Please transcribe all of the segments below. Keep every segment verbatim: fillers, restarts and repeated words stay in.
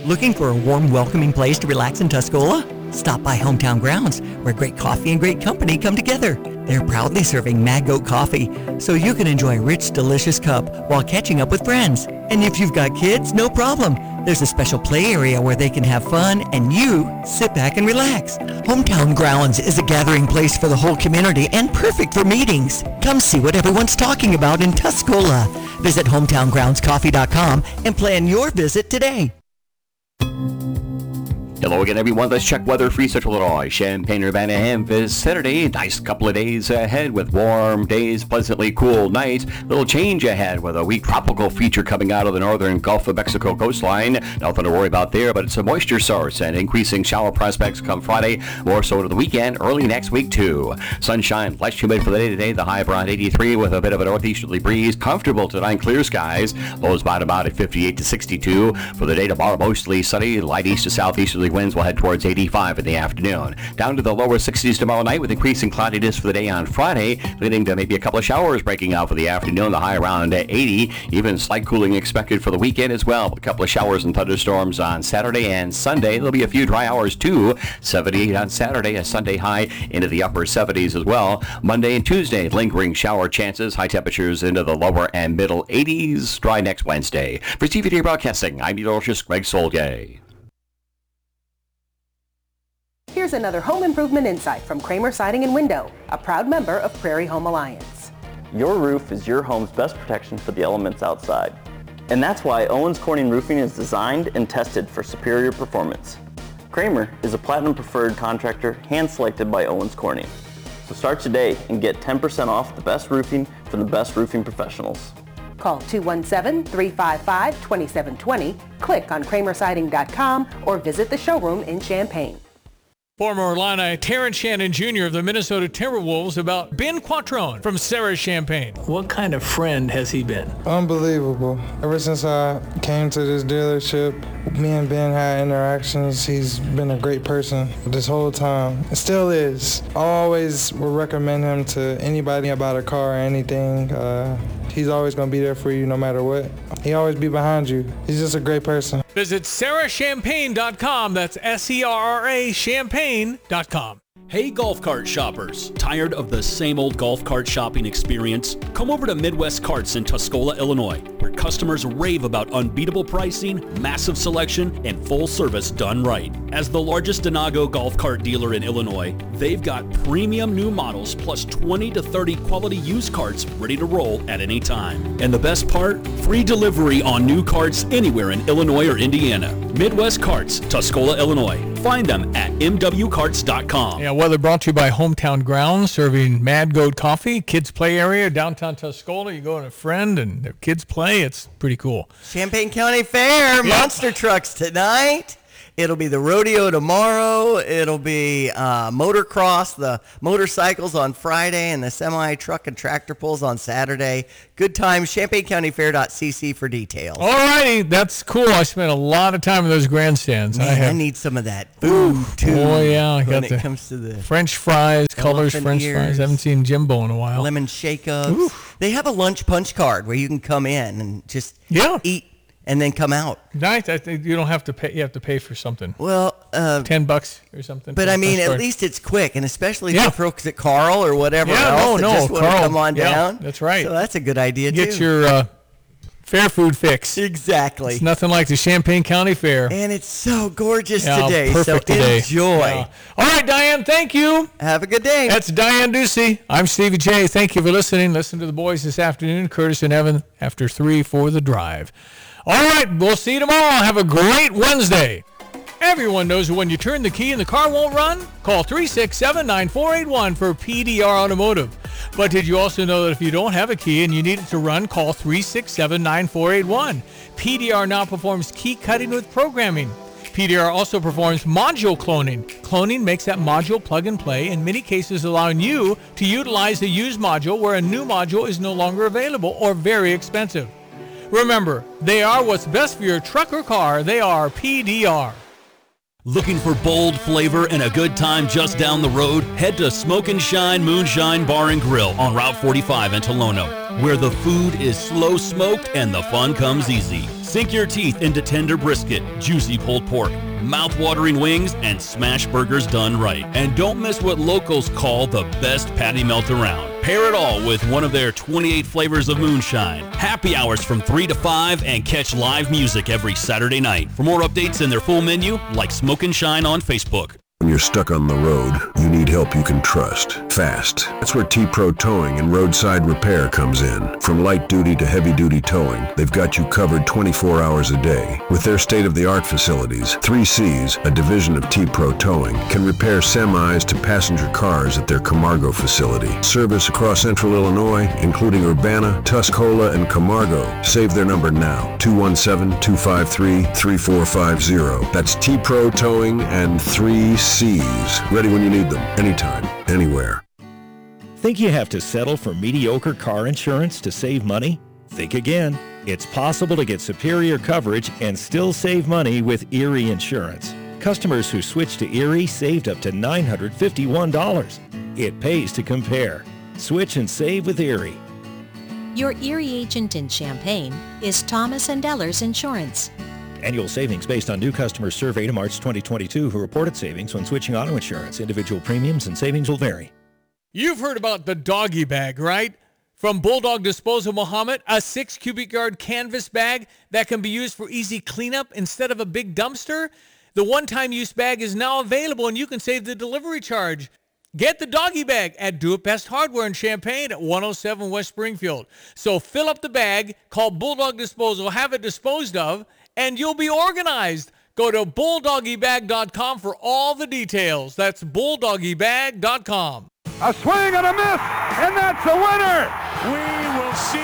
Looking for a warm, welcoming place to relax in Tuscola? Stop by Hometown Grounds, where great coffee and great company come together. They're proudly serving Mad Goat coffee, so you can enjoy a rich, delicious cup while catching up with friends. And if you've got kids, no problem. There's a special play area where they can have fun and you sit back and relax. Hometown Grounds is a gathering place for the whole community and perfect for meetings. Come see what everyone's talking about in Tuscola. Visit hometown grounds coffee dot com and plan your visit today. Hello again, everyone. Let's check weather for Central Illinois. Champaign-Urbana this Saturday. Nice couple of days ahead with warm days, pleasantly cool nights. Little change ahead with a weak tropical feature coming out of the northern Gulf of Mexico coastline. Nothing to worry about there, but it's a moisture source and increasing shower prospects come Friday. More so to the weekend, early next week, too. Sunshine, less humid for the day today. The high of around eighty-three with a bit of a northeasterly breeze. Comfortable tonight, clear skies. Lows bottom out at fifty-eight to sixty-two. For the day tomorrow, mostly sunny. Light east to southeasterly winds will head towards eighty-five in the afternoon. Down to the lower sixties tomorrow night with increasing cloudiness for the day on Friday, leading to maybe a couple of showers breaking out for the afternoon. The high around eighty. Even slight cooling expected for the weekend as well. A couple of showers and thunderstorms on Saturday and Sunday. There'll be a few dry hours too. seventy-eight on Saturday, a Sunday high into the upper seventies as well. Monday and Tuesday, lingering shower chances. High temperatures into the lower and middle eighties. Dry next Wednesday. For T V D Broadcasting, I'm meteorologist Greg Solgay. Here's another home improvement insight from Kramer Siding and Window, a proud member of Prairie Home Alliance. Your roof is your home's best protection for the elements outside. And that's why Owens Corning Roofing is designed and tested for superior performance. Kramer is a platinum preferred contractor hand-selected by Owens Corning. So start today and get ten percent off the best roofing for the best roofing professionals. Call two one seven, three five five, two seven two zero, click on kramer siding dot com, or visit the showroom in Champaign. Former Illini Terrence Shannon Junior of the Minnesota Timberwolves about Ben Quattrone from Sarah Champaign. What kind of friend has he been? Unbelievable. Ever since I came to this dealership, me and Ben had interactions. He's been a great person this whole time. It still is. I always will recommend him to anybody about a car or anything. Uh, he's always going to be there for you no matter what. He always be behind you. He's just a great person. Visit sarah champagne dot com. That's S E R R A champagne dot com. Hey golf cart shoppers, tired of the same old golf cart shopping experience? Come over to Midwest Carts in Tuscola, Illinois, where customers rave about unbeatable pricing, massive selection, and full service done right. As the largest Denago golf cart dealer in Illinois, they've got premium new models plus twenty to thirty quality used carts ready to roll at any time. And the best part? Free delivery on new carts anywhere in Illinois or Indiana. Midwest Carts, Tuscola, Illinois. Find them at m w carts dot com. Yeah, weather brought to you by Hometown Grounds, serving Mad Goat Coffee, kids play area, downtown Tuscola. You go and a friend and the kids play. It's pretty cool. Champaign County Fair, Yeah. monster trucks tonight. It'll be the rodeo tomorrow. It'll be uh, motocross, the motorcycles on Friday, and the semi truck and tractor pulls on Saturday. Good times. champaign county fair dot c c for details. All righty, that's cool. I spent a lot of time in those grandstands. Man, I, have, I need some of that food, too. Oh, yeah. I when got it the comes to the French fries, colors elephant French ears, fries. I haven't seen Jimbo in a while. lemon shake-ups. They have a lunch punch card where you can come in and just Yeah. eat and then come out. Nice. I think you don't have to pay. You have to pay for something. Well, uh, ten bucks or something. but I mean, Sorry. at least it's quick, and especially Yeah. for folks at Carl or whatever Yeah, else no, that no, just want to Carl. come on Yeah, down. that's right. So that's a good idea Get too. your uh, fair food fix. Exactly. It's nothing like the Champaign County Fair. And it's so gorgeous Yeah, today. perfect so today. enjoy. Yeah. All right, Diane, thank you. Have a good day. That's Diane Ducey. I'm Stevie J. Thank you for listening. Listen to the boys this afternoon, Curtis and Evan, after three for the drive. All right, we'll see you tomorrow. Have a great Wednesday. Everyone knows that when you turn the key and the car won't run, call three six seven, nine four eight one for P D R Automotive. But did you also know that if you don't have a key and you need it to run, call three six seven, nine four eight one. P D R now performs key cutting with programming. P D R also performs module cloning. Cloning makes that module plug and play, in many cases allowing you to utilize the used module where a new module is no longer available or very expensive. Remember, they are what's best for your truck or car. They are P D R. Looking for bold flavor and a good time just down the road? Head to Smoke and Shine Moonshine Bar and Grill on Route forty-five in Tolono, where the food is slow smoked and the fun comes easy. Sink your teeth into tender brisket, juicy pulled pork, mouth-watering wings, and smash burgers done right. And don't miss what locals call the best patty melt around. Pair it all with one of their twenty-eight flavors of moonshine. Happy hours from three to five and catch live music every Saturday night. For more updates and their full menu, like Smoke and Shine on Facebook. When you're stuck on the road, you need help you can trust. Fast. That's where T-Pro Towing and Roadside Repair comes in. From light duty to heavy duty towing, they've got you covered twenty-four hours a day. With their state-of-the-art facilities, three C's, a division of T-Pro Towing, can repair semis to passenger cars at their Camargo facility. Service across central Illinois, including Urbana, Tuscola, and Camargo. Save their number now, two one seven, two five three, three four five zero. That's T-Pro Towing and three C's. Ready when you need them, anytime, anywhere. Think you have to settle for mediocre car insurance to save money? Think again. It's possible to get superior coverage and still save money with Erie Insurance. Customers who switched to Erie saved up to nine hundred fifty-one dollars. It pays to compare. Switch and save with Erie. Your Erie agent in Champaign is Thomas and Ellers Insurance. Annual savings based on new customers surveyed in March twenty twenty-two who reported savings when switching auto insurance. Individual premiums and savings will vary. You've heard about the doggy bag, right? From Bulldog Disposal Muhammad, a six cubic yard canvas bag that can be used for easy cleanup instead of a big dumpster. The one-time use bag is now available and you can save the delivery charge. Get the doggy bag at Do It Best Hardware in Champaign at one oh seven West Springfield. So fill up the bag, call Bulldog Disposal, have it disposed of, and you'll be organized. Go to bulldoggy bag dot com for all the details. That's bulldoggy bag dot com. A swing and a miss, and that's the winner. We will see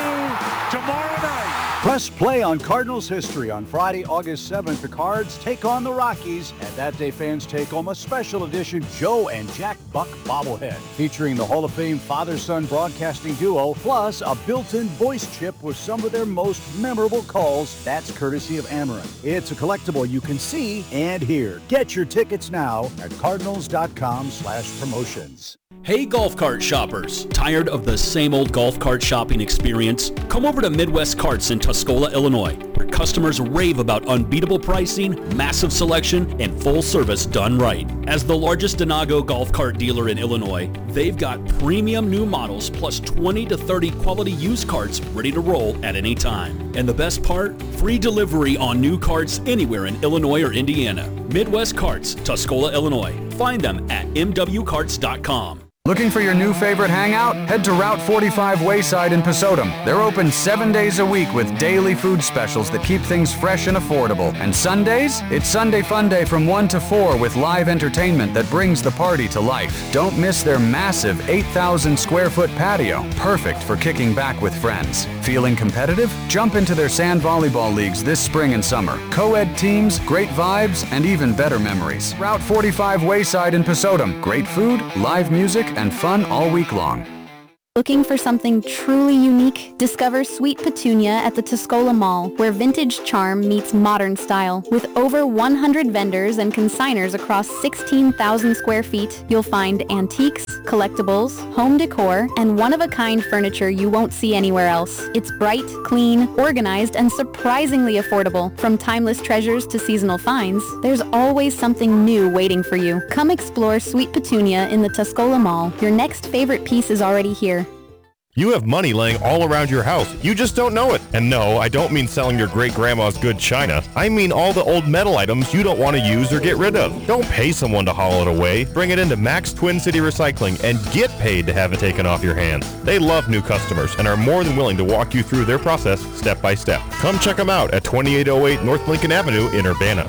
you tomorrow night. Press play on Cardinals history on Friday, August seventh. The Cards take on the Rockies, and that day fans take home a special edition Joe and Jack Buck bobblehead featuring the Hall of Fame father-son broadcasting duo, plus a built-in voice chip with some of their most memorable calls. That's courtesy of Amarin. It's a collectible you can see and hear. Get your tickets now at cardinals dot com slash promotions. Hey golf cart shoppers, tired of the same old golf cart shopping experience? Come over to Midwest Carts in Tuscola, Illinois, where customers rave about unbeatable pricing, massive selection, and full service done right. As the largest Denago golf cart dealer in Illinois, they've got premium new models plus twenty to thirty quality used carts ready to roll at any time. And the best part? Free delivery on new carts anywhere in Illinois or Indiana. Midwest Carts, Tuscola, Illinois. Find them at m w carts dot com. Looking for your new favorite hangout? Head to Route forty-five Wayside in Pasodum. They're open seven days a week with daily food specials that keep things fresh and affordable. And Sundays? It's Sunday Fun Day from one to four with live entertainment that brings the party to life. Don't miss their massive eight thousand square foot patio, perfect for kicking back with friends. Feeling competitive? Jump into their sand volleyball leagues this spring and summer. Co-ed teams, great vibes, and even better memories. Route forty-five Wayside in Pasodum. Great food, live music, and fun all week long. Looking for something truly unique? Discover Sweet Petunia at the Tuscola Mall, where vintage charm meets modern style. With over one hundred vendors and consigners across sixteen thousand square feet, you'll find antiques, collectibles, home decor, and one-of-a-kind furniture you won't see anywhere else. It's bright, clean, organized, and surprisingly affordable. From timeless treasures to seasonal finds, there's always something new waiting for you. Come explore Sweet Petunia in the Tuscola Mall. Your next favorite piece is already here. You have money laying all around your house. You just don't know it. And no, I don't mean selling your great-grandma's good china. I mean all the old metal items you don't want to use or get rid of. Don't pay someone to haul it away. Bring it into Max Twin City Recycling and get paid to have it taken off your hands. They love new customers and are more than willing to walk you through their process step by step. Come check them out at twenty-eight oh eight North Lincoln Avenue in Urbana.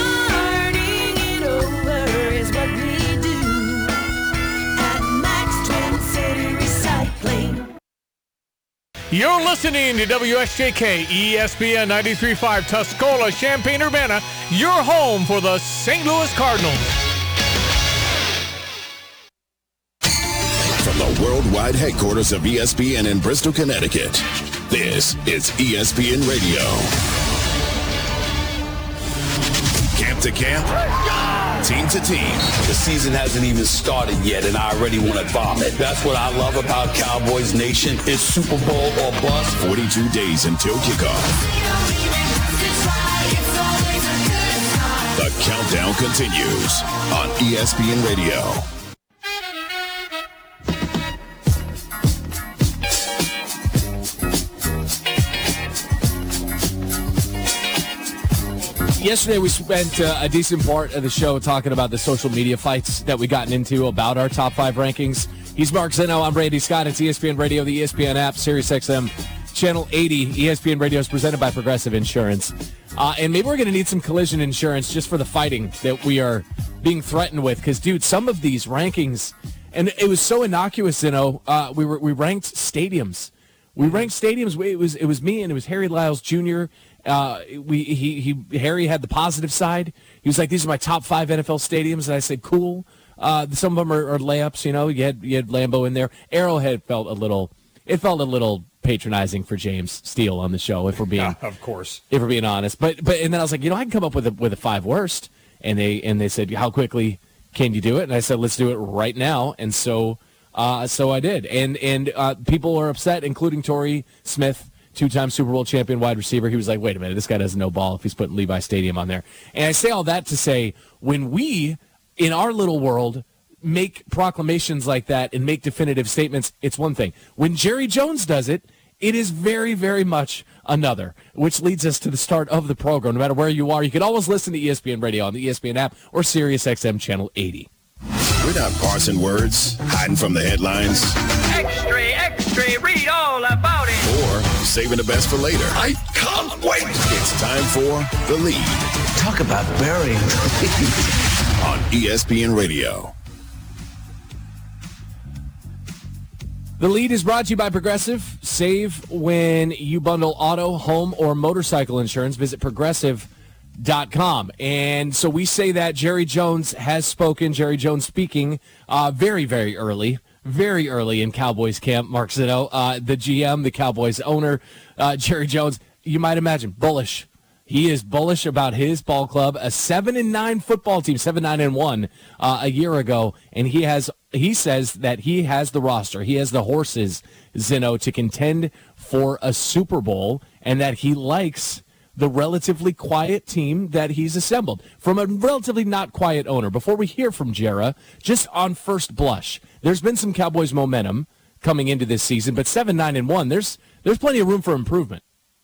You're listening to W S J K E S P N ninety-three point five Tuscola, Champaign-Urbana, your home for the Saint Louis Cardinals. From the worldwide headquarters of E S P N in Bristol, Connecticut, this is E S P N Radio. Camp to camp, team to team. The season hasn't even started yet, and I already want to vomit. That's what I love about Cowboys Nation. It's Super Bowl or bust. forty-two days until kickoff. The countdown continues on E S P N Radio. Yesterday, we spent uh, a decent part of the show talking about the social media fights that we gotten into about our top five rankings. He's Mark Zinno. I'm Randy Scott. It's E S P N Radio, the E S P N app, Sirius X M, Channel eighty. E S P N Radio is presented by Progressive Insurance. Uh, and maybe we're going to need some collision insurance just for the fighting that we are being threatened with. Because, dude, some of these rankings, and it was so innocuous, Zinno, uh, we were we ranked stadiums. We ranked stadiums. It was it was me and it was Harry Lyles Junior Uh, we he he Harry had the positive side. He was like, "These are my top five N F L stadiums," and I said, "Cool." Uh, some of them are, are layups. You know, you had you had Lambeau in there. Arrowhead felt a little. It felt a little patronizing for James Steele on the show, if we're being, yeah, of course, if we're being honest. But but and then I was like, you know, I can come up with a with a five worst, and they and they said, how quickly can you do it? And I said, let's do it right now. And so uh, so I did. And and uh, people are upset, including Torrey Smith, two-time Super Bowl champion wide receiver. He was like, wait a minute, this guy doesn't know ball if he's putting Levi Stadium on there. And I say all that to say, when we, in our little world, make proclamations like that and make definitive statements, it's one thing. When Jerry Jones does it, it is very, very much another, which leads us to the start of the program. No matter where you are, you can always listen to E S P N Radio on the E S P N app or Sirius X M Channel eighty. We're not parsing words, hiding from the headlines. Extra, extra, read all about it. Or saving the best for later. I can't wait. It's time for The Lead. Talk about burying the lead. On E S P N Radio. The Lead is brought to you by Progressive. Save when you bundle auto, home, or motorcycle insurance. Visit Progressive dot com. And so we say that Jerry Jones has spoken. Jerry Jones speaking uh, very, very early, very early in Cowboys camp. Mark Zinno, uh, the G M, the Cowboys owner, uh, Jerry Jones, you might imagine, bullish. He is bullish about his ball club, a seven and nine football team, seven nine and one uh, a year ago, and he has. He says that he has the roster, he has the horses, Zinno, to contend for a Super Bowl, and that he likes the relatively quiet team that he's assembled from a relatively not quiet owner. Before we hear from Jera, just on first blush, there's been some Cowboys momentum coming into this season, but seven nine and one, there's there's plenty of room for improvement.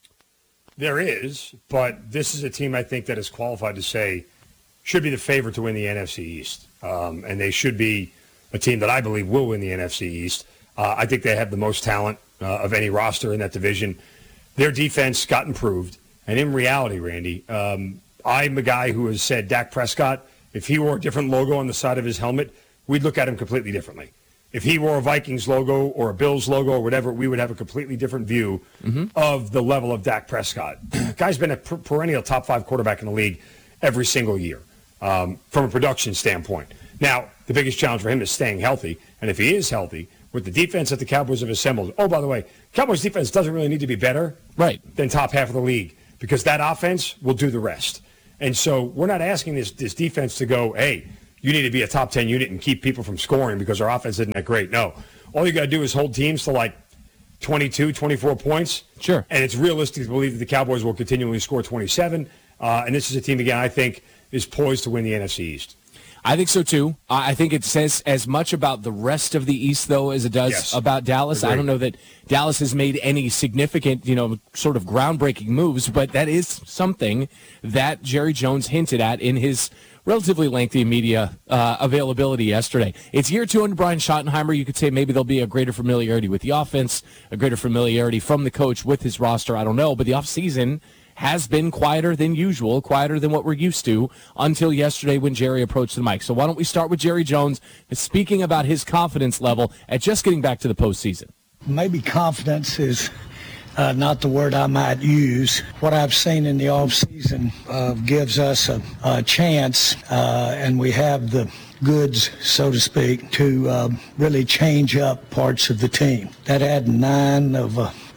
There is, but this is a team I think that is qualified to say should be the favorite to win the N F C East, um, and they should be a team that I believe will win the N F C East. Uh, I think they have the most talent uh, of any roster in that division. Their defense got improved. And in reality, Randy, um, I'm a guy who has said Dak Prescott, if he wore a different logo on the side of his helmet, we'd look at him completely differently. If he wore a Vikings logo or a Bills logo or whatever, we would have a completely different view mm-hmm. of the level of Dak Prescott. Guy's been a per- perennial top five quarterback in the league every single year um, from a production standpoint. Now, the biggest challenge for him is staying healthy. And if he is healthy, with the defense that the Cowboys have assembled, oh, by the way, Cowboys defense doesn't really need to be better right. than top half of the league, because that offense will do the rest. And so we're not asking this this defense to go, hey, you need to be a top ten unit and keep people from scoring because our offense isn't that great. No. All you got to do is hold teams to like twenty-two, twenty-four points. Sure. And it's realistic to believe that the Cowboys will continually score twenty-seven. Uh, and this is a team, again, I think is poised to win the N F C East. I think so, too. I think it says as much about the rest of the East, though, as it does yes. about Dallas. Agreed. I don't know that Dallas has made any significant, you know, sort of groundbreaking moves, but that is something that Jerry Jones hinted at in his relatively lengthy media uh, availability yesterday. It's year two under Brian Schottenheimer. You could say maybe there'll be a greater familiarity with the offense, a greater familiarity from the coach with his roster. I don't know, but the offseason has been quieter than usual, quieter than what we're used to until yesterday when Jerry approached the mic. So why don't we start with Jerry Jones speaking about his confidence level at just getting back to the postseason. Maybe confidence is uh, not the word I might use. What I've seen in the offseason uh, gives us a, a chance, uh, and we have the goods, so to speak, to uh, really change up parts of the team. That adding nine of uh,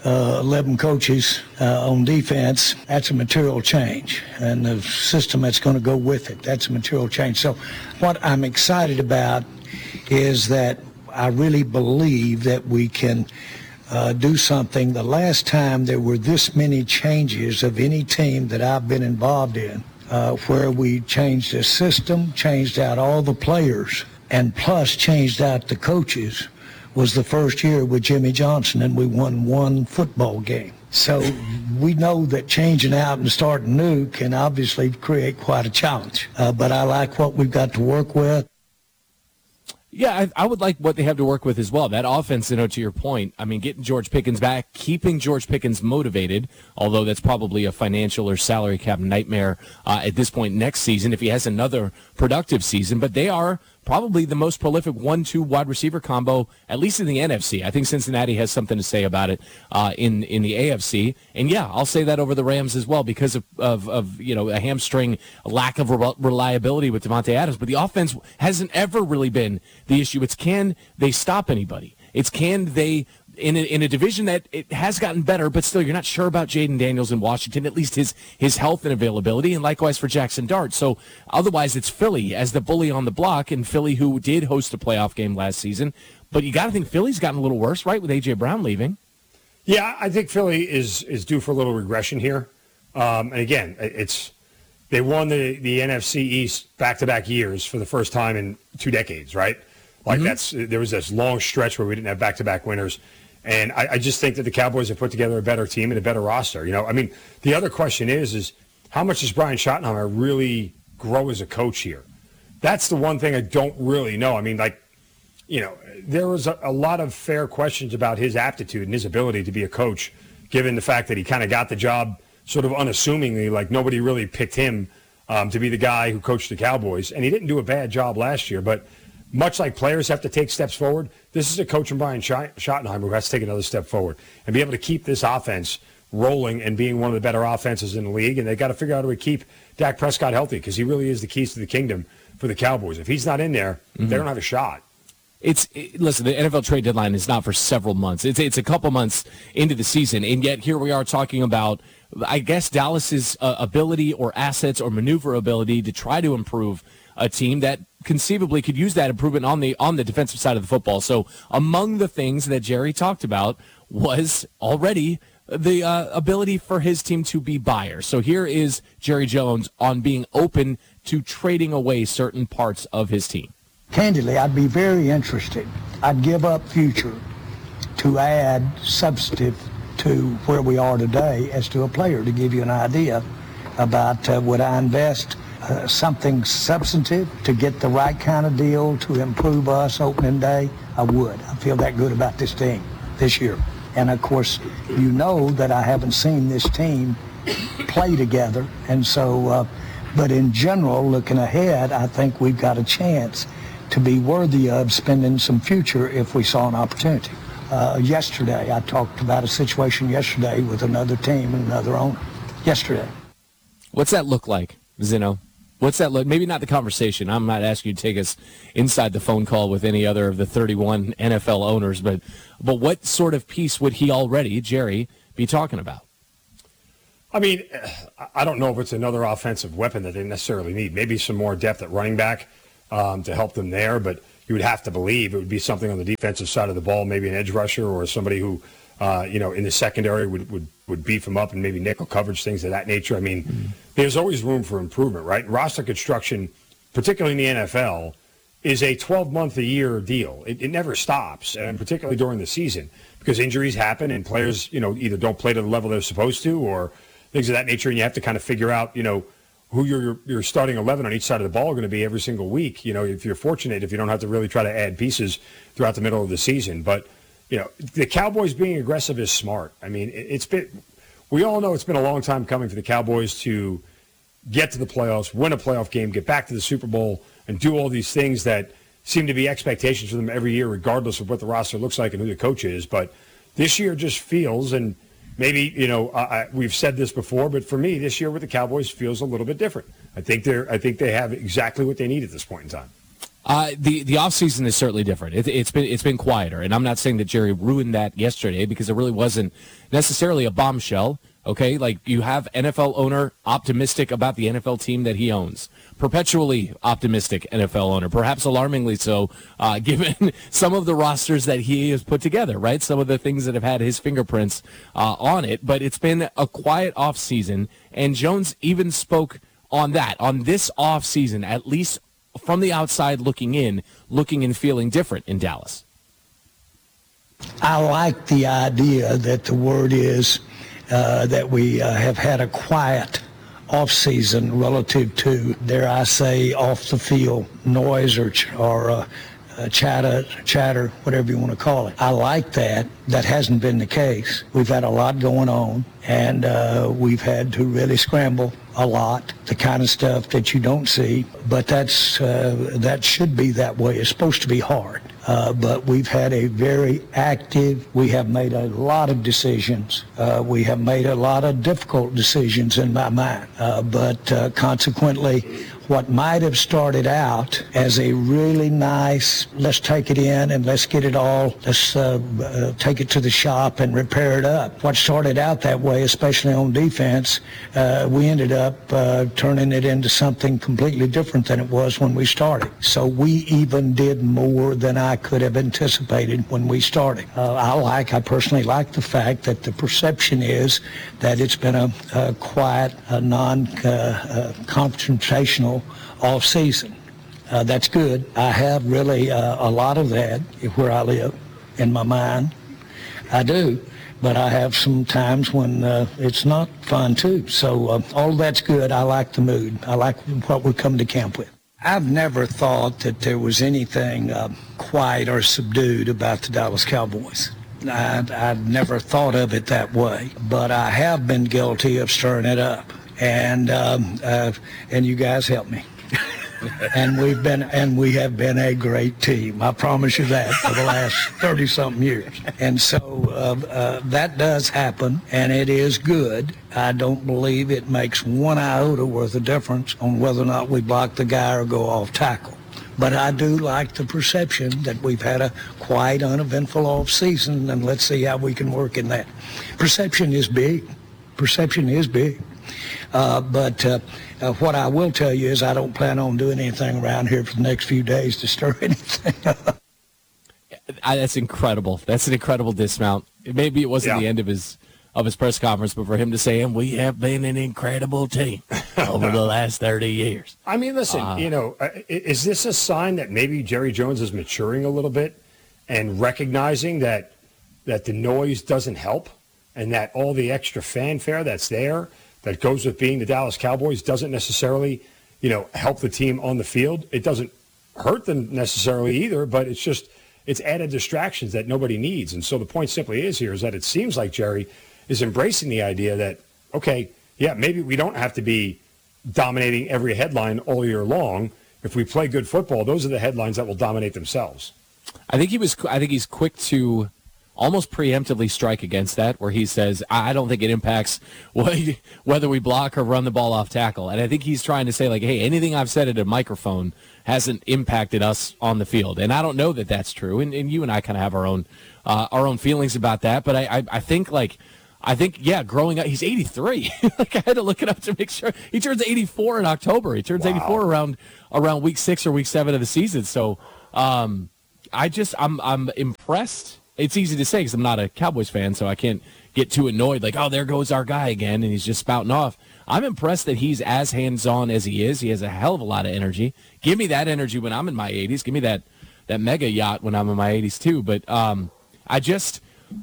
uh, eleven coaches uh, on defense, that's a material change. And the system that's going to go with it, that's a material change. So what I'm excited about is that I really believe that we can uh, do something. The last time there were this many changes of any team that I've been involved in, uh, where we changed the system, changed out all the players, and plus changed out the coaches, was the first year with Jimmy Johnson, and we won one football game. So we know that changing out and starting new can obviously create quite a challenge. Uh, but I like what we've got to work with. Yeah, I, I would like what they have to work with as well. That offense, you know, to your point, I mean, getting George Pickens back, keeping George Pickens motivated, although that's probably a financial or salary cap nightmare uh, at this point next season if he has another productive season. But they are probably the most prolific one two wide receiver combo, at least in the N F C. I think Cincinnati has something to say about it uh, in, in the A F C. And, yeah, I'll say that over the Rams as well because of, of, of you know, a hamstring, a lack of re- reliability with Devontae Adams. But the offense hasn't ever really been the issue. It's can they stop anybody? It's can they – in a, in a division that it has gotten better, but still you're not sure about Jaden Daniels in Washington, at least his his health and availability, and likewise for Jackson Dart. So otherwise it's Philly as the bully on the block, and Philly who did host a playoff game last season. But you got to think Philly's gotten a little worse, right, with A J. Brown leaving. Yeah, I think Philly is is due for a little regression here. Um, and again, it's they won the, the N F C East back-to-back years for the first time in two decades, right? Like mm-hmm. that's there was this long stretch where we didn't have back-to-back winners. And I, I just think that the Cowboys have put together a better team and a better roster. You know, I mean, the other question is, is how much does Brian Schottenheimer really grow as a coach here? That's the one thing I don't really know. I mean, like, you know, there was a, a lot of fair questions about his aptitude and his ability to be a coach, given the fact that he kind of got the job sort of unassumingly, like nobody really picked him um, to be the guy who coached the Cowboys. And he didn't do a bad job last year, but much like players have to take steps forward, this is a coach in Brian Schottenheimer who has to take another step forward and be able to keep this offense rolling and being one of the better offenses in the league. And they've got to figure out how to keep Dak Prescott healthy because he really is the keys to the kingdom for the Cowboys. If he's not in there, mm-hmm. they don't have a shot. It's it, listen, the N F L trade deadline is not for several months. It's it's a couple months into the season, and yet here we are talking about, I guess, Dallas's uh, ability or assets or maneuverability to try to improve a team that conceivably could use that improvement on the on the defensive side of the football. So among the things that Jerry talked about was already the uh, ability for his team to be buyers. So here is Jerry Jones on being open to trading away certain parts of his team. Candidly, I'd be very interested. I'd give up future to add substantive to where we are today as to a player, to give you an idea about uh, would I invest uh, something substantive to get the right kind of deal to improve us opening day? I would. I feel that good about this team this year. And, of course, you know that I haven't seen this team play together. And so, uh, but in general, looking ahead, I think we've got a chance to be worthy of spending some future if we saw an opportunity. Uh, yesterday, I talked about a situation yesterday with another team and another owner. Yesterday. What's that look like, Zeno? What's that look? Maybe not the conversation. I'm not asking you to take us inside the phone call with any other of the thirty-one N F L owners, but but what sort of piece would he already, Jerry, be talking about? I mean, I don't know if it's another offensive weapon that they necessarily need. Maybe some more depth at running back um, to help them there, but you would have to believe it would be something on the defensive side of the ball, maybe an edge rusher or somebody who, uh, you know, in the secondary would, would, would beef them up and maybe nickel coverage, things of that nature. I mean, mm-hmm. there's always room for improvement, right? Roster construction, particularly in the N F L, is a twelve-month-a-year deal. It, it never stops, and particularly during the season, because injuries happen and players, you know, either don't play to the level they're supposed to or things of that nature, and you have to kind of figure out, you know, who your your starting eleven on each side of the ball are going to be every single week. You know, if you're fortunate, if you don't have to really try to add pieces throughout the middle of the season. But, you know, the Cowboys being aggressive is smart. I mean, it, it's been, we all know it's been a long time coming for the Cowboys to get to the playoffs, win a playoff game, get back to the Super Bowl, and do all these things that seem to be expectations for them every year, regardless of what the roster looks like and who the coach is. But this year just feels, and maybe, you know, I, we've said this before, but for me, this year with the Cowboys feels a little bit different. I think they're, I think they have exactly what they need at this point in time. Uh, the the offseason is certainly different. It, it's been it's been quieter, and I'm not saying that Jerry ruined that yesterday because it really wasn't necessarily a bombshell. Okay, like you have N F L owner optimistic about the N F L team that he owns, perpetually optimistic N F L owner, perhaps alarmingly so, uh, given some of the rosters that he has put together. Right, some of the things that have had his fingerprints uh, on it. But it's been a quiet offseason, and Jones even spoke on that on this offseason, at least from the outside looking in, looking and feeling different in Dallas. I like the idea that the word is uh, that we uh, have had a quiet off-season relative to, dare I say, off-the-field noise or, ch- or uh, uh, chatter, chatter, whatever you want to call it. I like that. That hasn't been the case. We've had a lot going on, and uh, we've had to really scramble a lot, the kind of stuff that you don't see. But that's uh, that should be that way. It's supposed to be hard. Uh, but we've had a very active, we have made a lot of decisions. Uh, we have made a lot of difficult decisions in my mind. Uh, but uh, consequently, what might have started out as a really nice, let's take it in and let's get it all, let's uh, uh, take it to the shop and repair it up. What started out that way, especially on defense, uh, we ended up uh, turning it into something completely different than it was when we started. So we even did more than I could have anticipated when we started. Uh, I like, I personally like the fact that the perception is that it's been a, a quiet, a non-confrontational uh, uh, off season. Uh, that's good. I have really uh, a lot of that where I live in my mind. I do. But I have some times when uh, it's not fun too. So uh, all of that's good. I like the mood. I like what we're coming to camp with. I've never thought that there was anything uh, quiet or subdued about the Dallas Cowboys. I, I've never thought of it that way, but I have been guilty of stirring it up, and um, uh, and you guys help me. and we've been and we have been a great team. I promise you that for the last thirty something years. And so uh, uh, that does happen, and it is good. I don't believe it makes one iota worth of difference on whether or not we block the guy or go off tackle. But I do like the perception that we've had a quiet, uneventful off season, and let's see how we can work in that. Perception is big. Perception is big. Uh, but uh, uh, what I will tell you is I don't plan on doing anything around here for the next few days to stir anything up. I, that's incredible. That's an incredible dismount. Maybe it wasn't Yeah. the end of his of his press conference, but for him to say, and we have been an incredible team over the last thirty years. I mean, listen, Uh, you know, uh, i- is this a sign that maybe Jerry Jones is maturing a little bit and recognizing that that the noise doesn't help and that all the extra fanfare that's there that goes with being the Dallas Cowboys doesn't necessarily, you know, help the team on the field? It doesn't hurt them necessarily either, but it's just, it's added distractions that nobody needs. And so the point simply is here is that it seems like Jerry is embracing the idea that, okay, yeah, maybe we don't have to be dominating every headline all year long. If we play good football, those are the headlines that will dominate themselves. I think he was. I think he's quick to almost preemptively strike against that, where he says, "I don't think it impacts whether we block or run the ball off tackle." And I think he's trying to say, like, "Hey, anything I've said at a microphone hasn't impacted us on the field." And I don't know that that's true. And, and you and I kind of have our own uh, our own feelings about that. But I, I, I think like. I think, yeah, growing up, he's eighty-three. Like I had to look it up to make sure. He turns eighty-four in October. He turns wow. eighty-four around around week six or week seven of the season. So um, I just, I'm I'm impressed. It's easy to say because I'm not a Cowboys fan, so I can't get too annoyed. Like, oh, there goes our guy again, and he's just spouting off. I'm impressed that he's as hands-on as he is. He has a hell of a lot of energy. Give me that energy when I'm in my eighties. Give me that that mega yacht when I'm in my eighties too. But um, I just.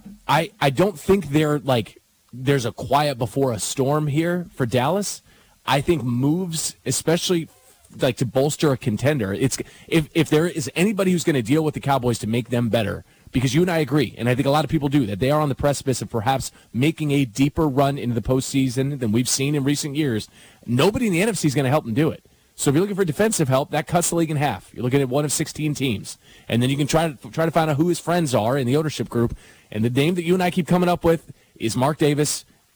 I, I don't think they're like there's a quiet before a storm here for Dallas. I think moves, especially like to bolster a contender. It's if if there is anybody who's going to deal with the Cowboys to make them better, because you and I agree, and I think a lot of people do, that they are on the precipice of perhaps making a deeper run into the postseason than we've seen in recent years. Nobody in the N F C is going to help them do it. So if you're looking for defensive help, that cuts the league in half. You're looking at one of sixteen teams, and then you can try to try to find out who his friends are in the ownership group. And the name that you and I keep coming up with is Mark Davis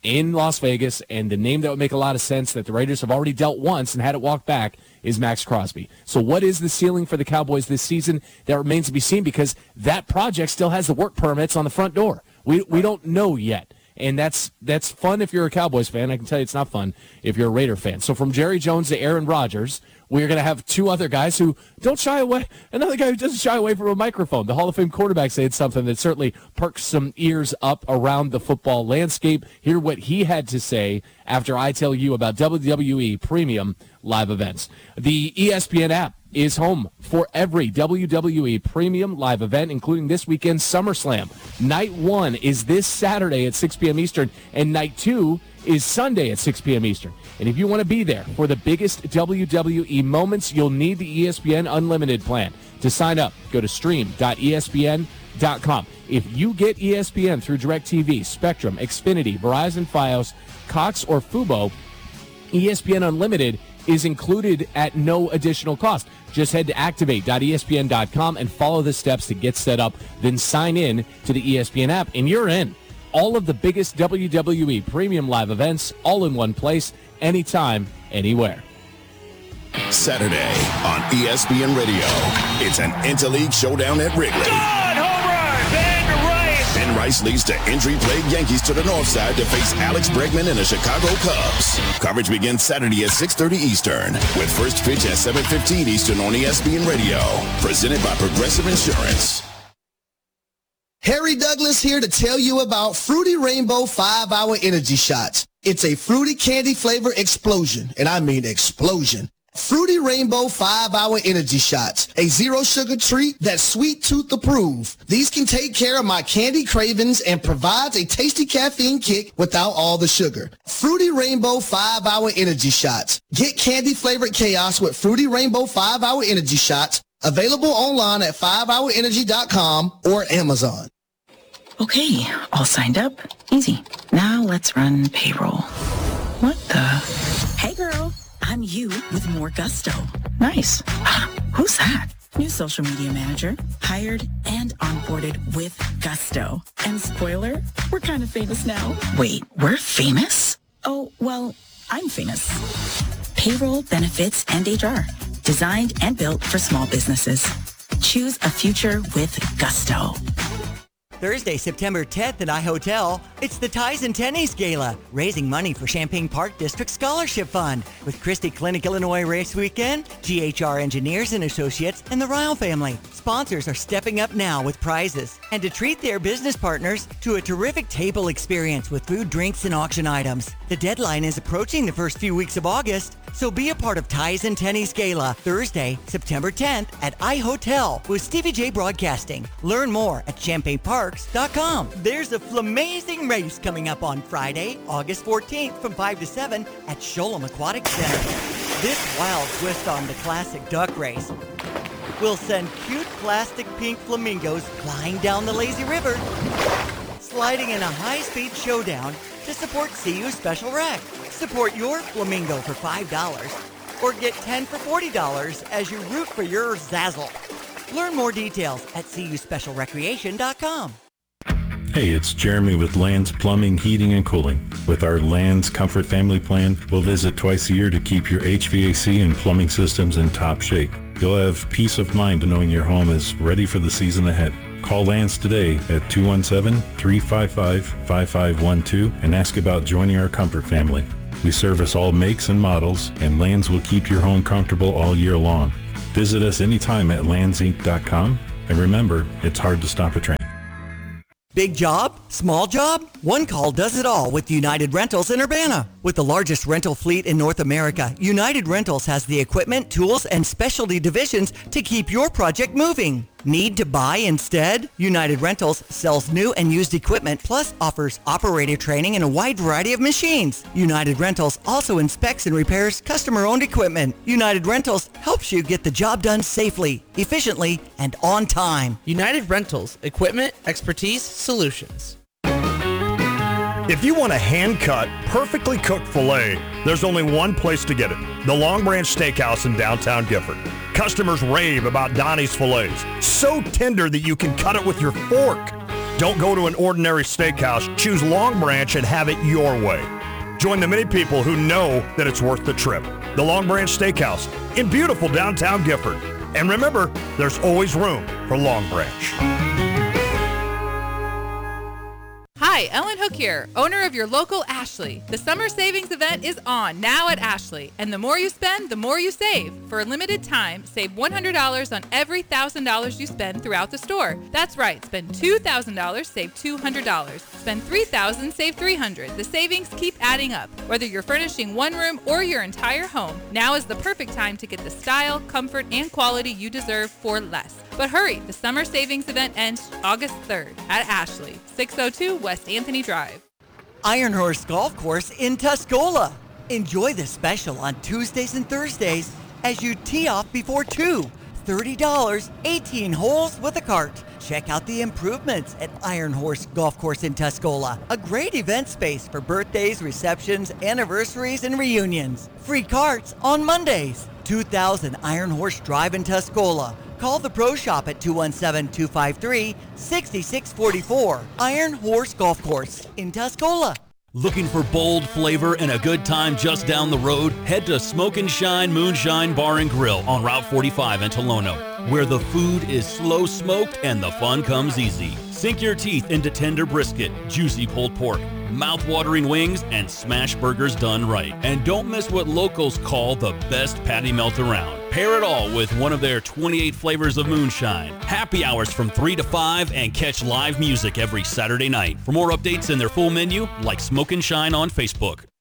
in Las Vegas, and the name that would make a lot of sense that the Raiders have already dealt once and had it walk back is Max Crosby. So what is the ceiling for the Cowboys this season? That remains to be seen because that project still has the work permits on the front door. We we don't know yet. And that's that's fun if you're a Cowboys fan. I can tell you it's not fun if you're a Raider fan. So from Jerry Jones to Aaron Rodgers, we're going to have two other guys who don't shy away. Another guy who doesn't shy away from a microphone. The Hall of Fame quarterback saying something that certainly perks some ears up around the football landscape. Hear what he had to say after I tell you about W W E Premium Live Events. The E S P N app is home for every W W E Premium Live event, including this weekend's SummerSlam. Night one is this Saturday at six p.m. Eastern, and night two is Sunday at six p.m. Eastern. And if you want to be there for the biggest W W E moments, you'll need the E S P N Unlimited plan. To sign up, go to stream dot E S P N dot com. If you get E S P N through DirecTV, Spectrum, Xfinity, Verizon Fios, Cox, or Fubo, E S P N Unlimited is included at no additional cost. Just head to activate dot E S P N dot com and follow the steps to get set up. Then sign in to the E S P N app, and you're in. All of the biggest W W E Premium Live events, all in one place, anytime, anywhere. Saturday on E S P N Radio, it's an Interleague showdown at Wrigley. God, home run! Ben Rice! Ben Rice leads the injury-plagued Yankees to the north side to face Alex Bregman and the Chicago Cubs. Coverage begins Saturday at six thirty Eastern, with first pitch at seven fifteen Eastern on E S P N Radio. Presented by Progressive Insurance. Harry Douglas here to tell you about Fruity Rainbow five hour Energy Shots. It's a fruity candy flavor explosion, and I mean explosion. Fruity Rainbow five hour Energy Shots, a zero-sugar treat that's sweet tooth approved. These can take care of my candy cravings and provides a tasty caffeine kick without all the sugar. Fruity Rainbow five hour Energy Shots. Get candy-flavored chaos with Fruity Rainbow five hour Energy Shots, available online at five hour energy dot com or Amazon. Okay, all signed up. Easy. Now let's run payroll. What the? Hey, girl. I'm you with more gusto. Nice. Who's that? New social media manager. Hired and onboarded with gusto. And spoiler, we're kind of famous now. Wait, we're famous? Oh, well, I'm famous. Payroll, benefits, and H R. Designed and built for small businesses. Choose a future with gusto. Thursday, September tenth at iHotel, it's the Ties and Tennies Gala, raising money for Champaign Park District Scholarship Fund with Christie Clinic Illinois Race Weekend, G H R Engineers and Associates, and the Ryle family. Sponsors are stepping up now with prizes. And to treat their business partners to a terrific table experience with food, drinks, and auction items. The deadline is approaching the first few weeks of August, so be a part of Ties and Tennies Gala, Thursday, September tenth at iHotel with Stevie J Broadcasting. Learn more at champaign parks dot com. There's a flamazing race coming up on Friday, August fourteenth from five to seven at Sholem Aquatic Center. This wild twist on the classic duck race will send cute plastic pink flamingos flying down the lazy river, sliding in a high-speed showdown to support C U Special Rec. Support your flamingo for five dollars or get ten for forty dollars as you root for your Zazzle. Learn more details at c u special recreation dot com. Hey, it's Jeremy with Land's Plumbing, Heating, and Cooling. With our Land's Comfort Family Plan, we'll visit twice a year to keep your H V A C and plumbing systems in top shape. You'll have peace of mind knowing your home is ready for the season ahead. Call Lance today at two one seven, three five five, five five one two and ask about joining our Comfort Family. We service all makes and models, and Lands will keep your home comfortable all year long. Visit us anytime at lands inc dot com, and remember, it's hard to stop a train. Big job? Small job? One call does it all with United Rentals in Urbana. With the largest rental fleet in North America, United Rentals has the equipment, tools, and specialty divisions to keep your project moving. Need to buy instead? United Rentals sells new and used equipment, plus offers operator training and a wide variety of machines. United Rentals also inspects and repairs customer-owned equipment. United Rentals helps you get the job done safely, efficiently, and on time. United Rentals, equipment, expertise, solutions. If you want a hand-cut, perfectly cooked filet, there's only one place to get it. The Long Branch Steakhouse in downtown Gifford. Customers rave about Donnie's fillets. So tender that you can cut it with your fork. Don't go to an ordinary steakhouse. Choose Long Branch and have it your way. Join the many people who know that it's worth the trip. The Long Branch Steakhouse in beautiful downtown Gifford. And remember, there's always room for Long Branch. Hi, Ellen Hook here, owner of your local Ashley. The summer savings event is on now at Ashley, and the more you spend, the more you save. For a limited time, save one hundred dollars on every one thousand dollars you spend throughout the store. That's right, spend two thousand dollars, save two hundred dollars. Spend three thousand dollars, save three hundred dollars. The savings keep adding up, whether you're furnishing one room or your entire home. Now is the perfect time to get the style, comfort, and quality you deserve for less. But hurry, the summer savings event ends August third at Ashley, six oh two West Anthony Drive. Iron Horse Golf Course in Tuscola. Enjoy the special on Tuesdays and Thursdays as you tee off before two. thirty dollars, eighteen holes with a cart. Check out the improvements at Iron Horse Golf Course in Tuscola. A great event space for birthdays, receptions, anniversaries, and reunions. Free carts on Mondays. two thousand Iron Horse Drive in Tuscola. Call the Pro Shop at two one seven, two five three, six six four four. Iron Horse Golf Course in Tuscola. Looking for bold flavor and a good time just down the road? Head to Smoke and Shine Moonshine Bar and Grill on Route forty-five in Tolono, where the food is slow smoked and the fun comes easy. Sink your teeth into tender brisket, juicy pulled pork, mouth-watering wings, and smash burgers done right. And don't miss what locals call the best patty melt around. Pair it all with one of their twenty-eight flavors of moonshine. Happy hours from three to five and catch live music every Saturday night. For more updates and their full menu, like Smoke and Shine on Facebook.